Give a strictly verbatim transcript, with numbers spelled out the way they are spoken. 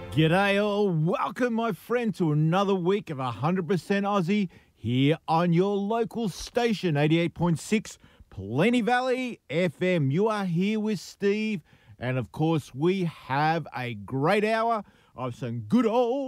G'day all, welcome my friend to another week of one hundred percent Aussie here on your local station, eighty-eight point six Plenty Valley F M. You are here with Steve, and of course we have a great hour of some good old